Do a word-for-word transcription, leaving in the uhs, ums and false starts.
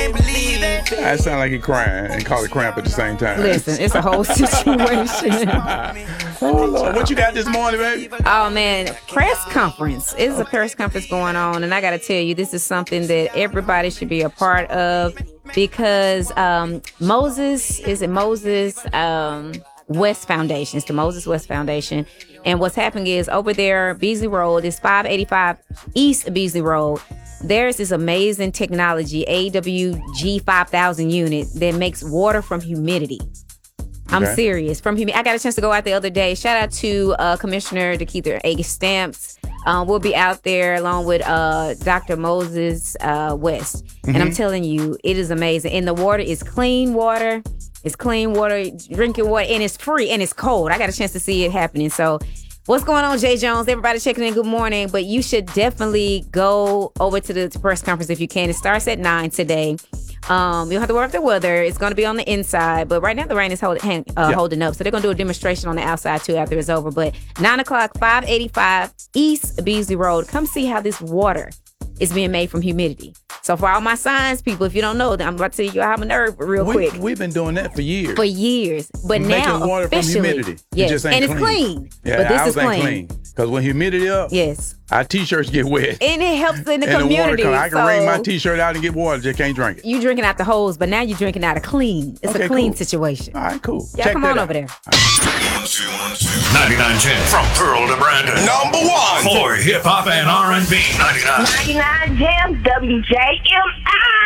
can't believe it. I sound like he crying and call it cramp at the same time. Listen, it's a whole situation. Oh, Lord. What you got this morning, baby? Oh, man. Press conference. It's a press conference going on. And I got to tell you, this is something that everybody should be a part of because um, Moses, is it Moses um, West Foundation? It's the Moses West Foundation. And what's happening is over there, Beasley Road, is five eighty-five East Beasley Road. There's this amazing technology, A W G five thousand unit, that makes water from humidity. I'm Okay. serious. From humi- I got a chance to go out the other day. Shout out to uh, Commissioner Dekeither A. Stamps. Um, we'll be out there along with uh, Doctor Moses uh, West. Mm-hmm. And I'm telling you, it is amazing. And the water is clean water. It's clean water, drinking water, and it's free, and it's cold. I got a chance to see it happening. So what's going on, Jay Jones? Everybody checking in. Good morning. But you should definitely go over to the press conference if you can. It starts at nine today. Um, you don't have to worry about the weather. It's going to be on the inside. But right now, the rain is hold, hand, uh, Yeah. holding up. So they're going to do a demonstration on the outside, too, after it's over. But nine o'clock, five eighty-five East Beasley Road. Come see how this water is being made from humidity. So for all my science people, if you don't know, I'm about to tell you I have a nerve real we, quick. We've been doing that for years. For years. But Making now, water from officially, humidity. It yes. just ain't and it's clean. clean. Yeah, but this ours is ain't clean. clean. Because when humidity up, Yes. our T-shirts get wet. And it helps in the and community. the water come. I can so wring my T-shirt out and get water, just can't drink it. you drinking out the hose, but now you're drinking out of clean. It's Okay, a clean cool. situation. All right, cool. Yeah, Check come that on out. over there. ninety-nine point ten from Pearl to Brandon. Number one For hip hop and R and B. ninety-nine. ninety-nine Jams, W J M I.